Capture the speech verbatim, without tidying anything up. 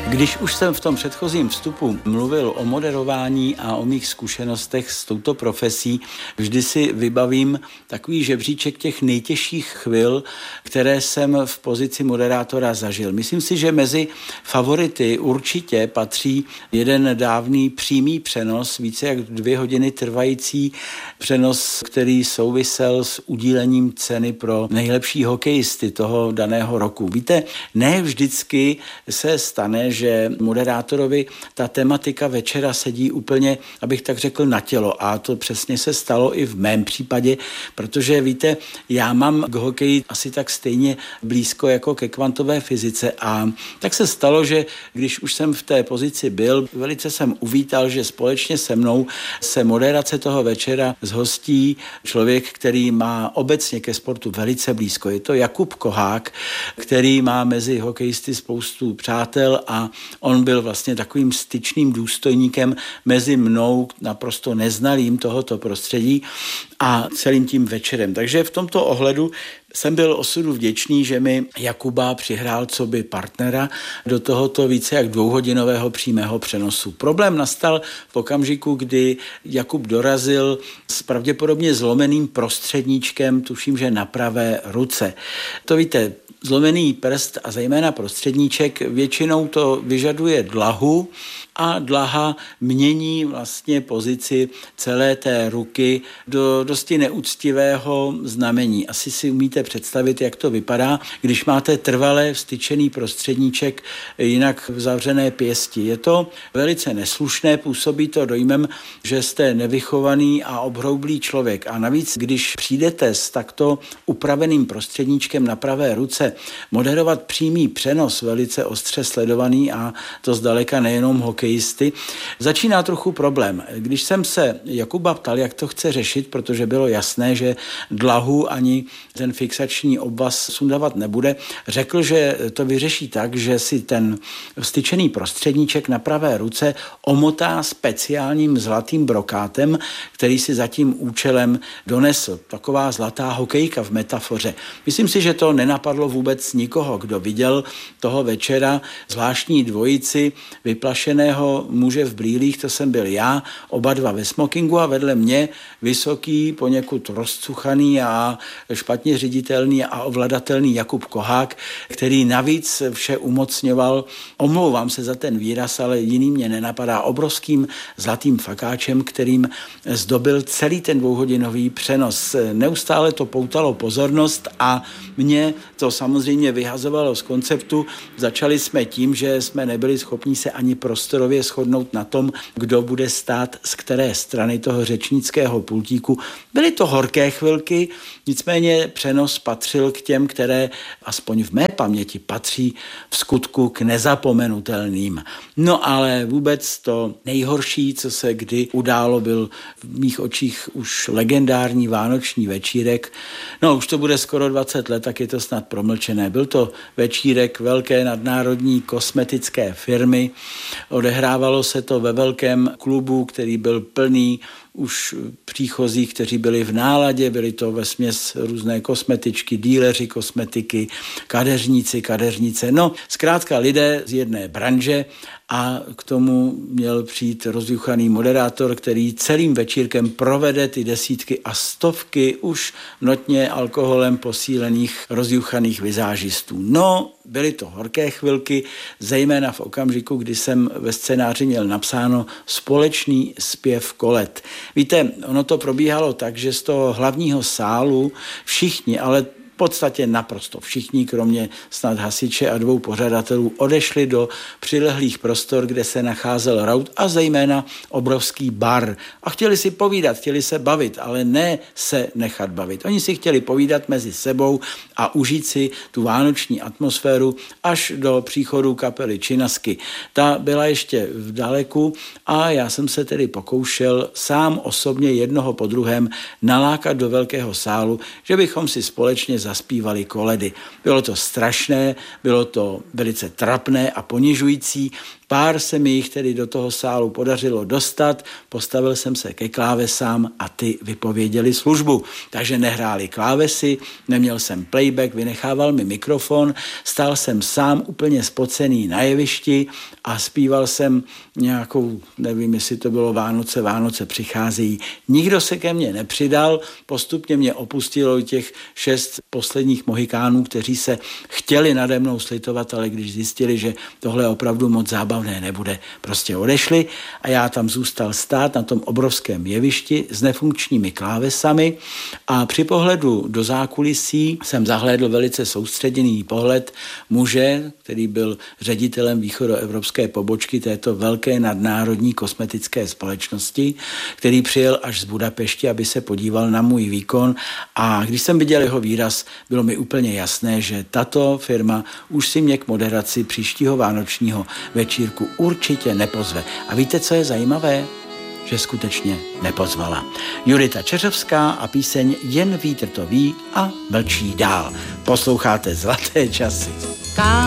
Když už jsem v tom předchozím vstupu mluvil o moderování a o mých zkušenostech s touto profesí, vždy si vybavím takový žebříček těch nejtěžších chvil, které jsem v pozici moderátora zažil. Myslím si, že mezi favority určitě patří jeden dávný přímý přenos, více jak dvě hodiny trvající přenos, který souvisel s udílením ceny pro nejlepší hokejisty toho daného roku. Víte, ne vždycky se stane, že moderátorovi ta tematika večera sedí úplně, abych tak řekl, na tělo. A to přesně se stalo i v mém případě, protože víte, já mám k hokeji asi tak stejně blízko jako ke kvantové fyzice a tak se stalo, že když už jsem v té pozici byl, velice jsem uvítal, že společně se mnou se moderace toho večera zhostí člověk, který má obecně ke sportu velice blízko. Je to Jakub Kohák, který má mezi hokejisty spoustu přátel a on byl vlastně takovým styčným důstojníkem mezi mnou, naprosto neznalým tohoto prostředí a celým tím večerem. Takže v tomto ohledu jsem byl osudu vděčný, že mi Jakuba přihrál coby partnera do tohoto více jak dvouhodinového přímého přenosu. Problém nastal v okamžiku, kdy Jakub dorazil s pravděpodobně zlomeným prostředníčkem, tuším, že na pravé ruce. To víte, zlomený prst a zejména prostředníček většinou to vyžaduje dlahu a dlaha mění vlastně pozici celé té ruky do dosti neúctivého znamení. Asi si umíte představit, jak to vypadá, když máte trvalé vstyčený prostředníček jinak v zavřené pěsti. Je to velice neslušné, působí to dojmem, že jste nevychovaný a obhroublý člověk. A navíc, když přijdete s takto upraveným prostředníčkem na pravé ruce moderovat přímý přenos, velice ostře sledovaný a to zdaleka nejenom hokejisty, začíná trochu problém. Když jsem se Jakuba ptal, jak to chce řešit, protože bylo jasné, že dlahu ani ten fixační obvaz sundavat nebude, řekl, že to vyřeší tak, že si ten vstyčený prostředníček na pravé ruce omotá speciálním zlatým brokátem, který si za tím účelem donesl. Taková zlatá hokejka v metafoře. Myslím si, že to nenapadlo vůbec nikoho, kdo viděl toho večera zvláštní dvojici vyplašeného muže v brýlích, to jsem byl já, oba dva ve smokingu a vedle mě vysoký, poněkud rozcuchaný a špatně ředitelný a ovladatelný Jakub Kohák, který navíc vše umocňoval, omlouvám se za ten výraz, ale jiný mě nenapadá, obrovským zlatým fakáčem, kterým zdobil celý ten dvouhodinový přenos. Neustále to poutalo pozornost a mě to samozřejmě vyhazovalo z konceptu. Začali jsme tím, že jsme nebyli schopni se ani prostorově shodnout na tom, kdo bude stát z které strany toho řečnického pultíku. Byly to horké chvilky, nicméně přenos patřil k těm, které aspoň v mé paměti patří v skutku k nezapomenutelným. No ale vůbec to nejhorší, co se kdy událo, byl v mých očích už legendární vánoční večírek. No už to bude skoro dvacet let, tak je to snad promlčené. Byl to večírek velké nadnárodní kosmetické firmy. Odehrávalo se to ve velkém klubu, který byl plný už příchozích, kteří byli v náladě, byli to vesměs různé kosmetičky, díleři kosmetiky, kadeřníci, kadeřnice, no zkrátka lidé z jedné branže a k tomu měl přijít rozjuchaný moderátor, který celým večírkem provede ty desítky a stovky už notně alkoholem posílených rozjuchaných vizážistů. No, byly to horké chvilky, zejména v okamžiku, kdy jsem ve scénáři měl napsáno společný zpěv kolet. Víte, ono to probíhalo tak, že z toho hlavního sálu všichni, ale v podstatě naprosto všichni, kromě snad hasiče a dvou pořadatelů, odešli do přilehlých prostor, kde se nacházel raut a zejména obrovský bar. A chtěli si povídat, chtěli se bavit, ale ne se nechat bavit. Oni si chtěli povídat mezi sebou a užít si tu vánoční atmosféru až do příchodu kapely Činasky. Ta byla ještě v daleku a já jsem se tedy pokoušel sám osobně jednoho po druhém nalákat do velkého sálu, že bychom si společně zaspívali koledy. Bylo to strašné, bylo to velice trapné a ponižující, Pár se mi jich tedy do toho sálu podařilo dostat, postavil jsem se ke klávesám a ty vypověděli službu. Takže nehráli klávesy, neměl jsem playback, vynechával mi mikrofon, stál jsem sám úplně spocený na jevišti a zpíval jsem nějakou, nevím, jestli to bylo Vánoce, Vánoce přicházejí. Nikdo se ke mně nepřidal, postupně mě opustilo těch šest posledních mohikánů, kteří se chtěli nade mnou slitovat, ale když zjistili, že tohle opravdu moc zábavné nebude, prostě odešli a já tam zůstal stát na tom obrovském jevišti s nefunkčními klávesami a při pohledu do zákulisí jsem zahlédl velice soustředěný pohled muže, který byl ředitelem východoevropské pobočky této velké nadnárodní kosmetické společnosti, který přijel až z Budapešti, aby se podíval na můj výkon a když jsem viděl jeho výraz, bylo mi úplně jasné, že tato firma už si mě k moderaci příštího vánočního večírku určitě nepozve. A víte, co je zajímavé? Že skutečně nepozvala. Judita Čeřovská a píseň Jen vítr to ví a mlčí dál. Posloucháte Zlaté časy.